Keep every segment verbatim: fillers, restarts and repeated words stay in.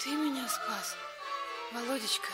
Ты меня спас, Володечка.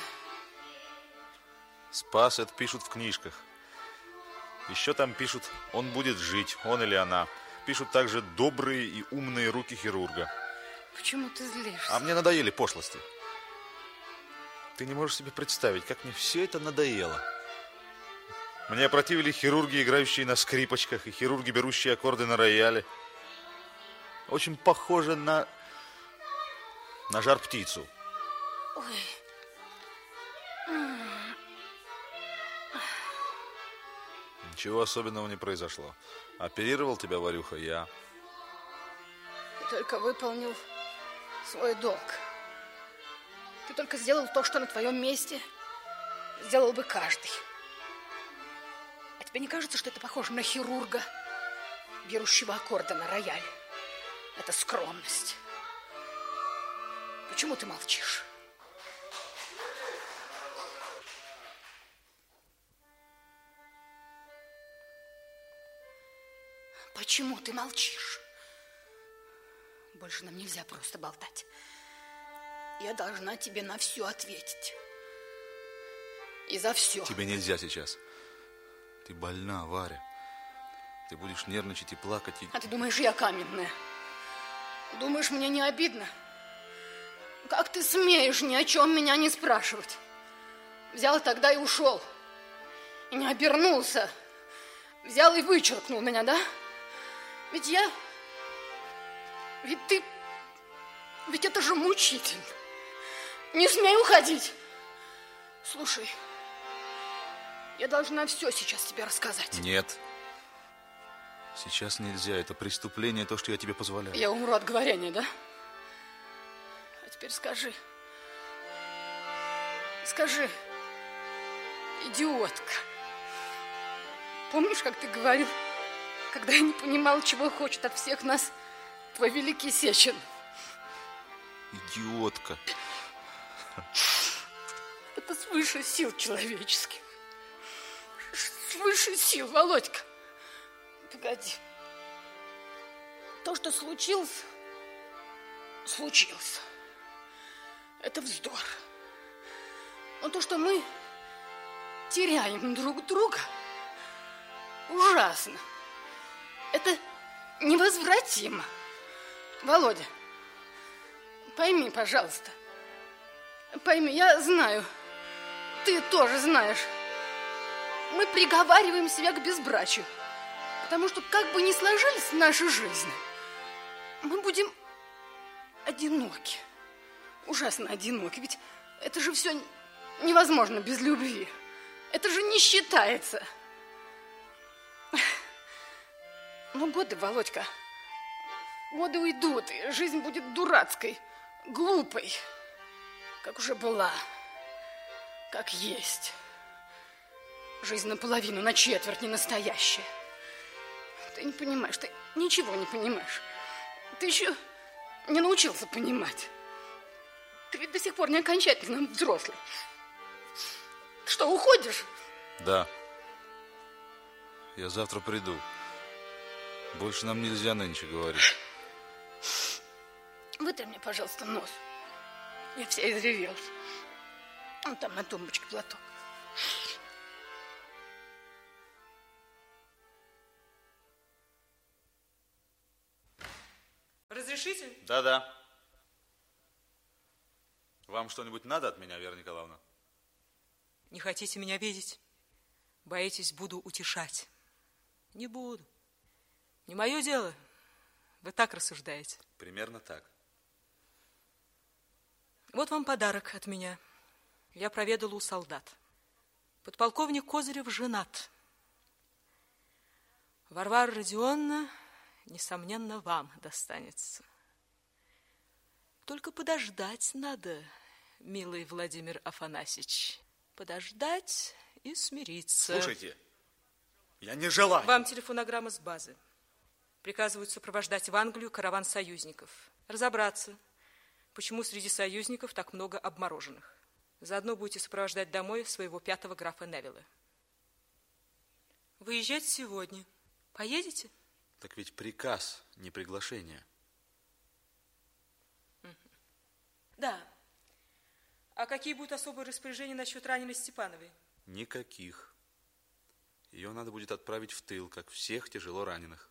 Спас, это пишут в книжках. Еще там пишут, он будет жить, он или она. Пишут также добрые и умные руки хирурга. Почему ты злишься? А мне надоели пошлости. Ты не можешь себе представить, как мне все это надоело. Мне опротивили хирурги, играющие на скрипочках, и хирурги, берущие аккорды на рояле. Очень похоже на... на жар-птицу. Ой. Ничего особенного не произошло. Оперировал тебя, Варюха, я. Ты только выполнил свой долг. Ты только сделал то, что на твоем месте сделал бы каждый. А тебе не кажется, что это похоже на хирурга, берущего аккорды на рояле? Это скромность. Почему ты молчишь? Почему ты молчишь? Больше нам нельзя просто болтать. Я должна тебе на все ответить. И за все. Тебе нельзя сейчас. Ты больна, Варя. Ты будешь нервничать и плакать. И... А ты думаешь, я каменная? Думаешь, мне не обидно? Как ты смеешь ни о чем меня не спрашивать? Взял тогда и ушел. И не обернулся. Взял и вычеркнул меня, да? Ведь я... Ведь ты... Ведь это же мучительно. Не смей уходить. Слушай, я должна все сейчас тебе рассказать. Нет. Сейчас нельзя. Это преступление, то, что я тебе позволяю. Я умру от говорения, да? А теперь скажи. Скажи, идиотка. Помнишь, как ты говорил, когда я не понимал, чего хочет от всех нас твой великий Сечин? Идиотка. Это свыше сил человеческих. Свыше сил, Володька. Погоди. То, что случилось, случилось. Это вздор. Но то, что мы теряем друг друга, ужасно. Это невозвратимо. Володя, пойми, пожалуйста. Пойми, я знаю, ты тоже знаешь. Мы приговариваем себя к безбрачию. Потому что, как бы ни сложились наши жизни, мы будем одиноки. Ужасно одиноки. Ведь это же все невозможно без любви. Это же не считается. Ну, годы, Володька, годы уйдут, и жизнь будет дурацкой, глупой, как уже была, как есть. Жизнь наполовину, на четверть не настоящая. Ты не понимаешь, ты ничего не понимаешь. Ты еще не научился понимать. Ты ведь до сих пор не окончательно взрослый. Ты что, уходишь? Да. Я завтра приду. Больше нам нельзя нынче говорить. Вытри мне, пожалуйста, нос. Я вся изревелась. Вон там на тумбочке платок. Разрешите? Да-да. Вам что-нибудь надо от меня, Вера Николаевна? Не хотите меня видеть? Боитесь, буду утешать? Не буду. Не мое дело. Вы так рассуждаете. Примерно так. Вот вам подарок от меня. Я проведала у солдат. Подполковник Козырев женат. Варвара Родионовна, несомненно, вам достанется. Только подождать надо, милый Владимир Афанасьевич. Подождать и смириться. Слушайте, я не желаю. Вам телефонограмма с базы. Приказывают сопровождать в Англию караван союзников. Разобраться, почему среди союзников так много обмороженных. Заодно будете сопровождать домой своего пятого графа Невилла. Выезжать сегодня. Поедете? Так ведь приказ, не приглашение. Да, А какие будут особые распоряжения насчет раненой Степановой? Никаких. Ее надо будет отправить в тыл, как всех тяжело раненых.